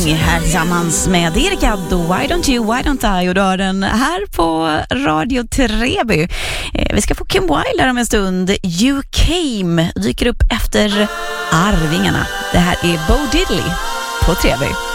King här tillsammans med Erika då Why Don't I, och du har den här på Radio Treby. Vi ska få Kim Wilde om en stund. You Came dyker upp efter Arvingarna. Det här är Bo Diddley på Treby.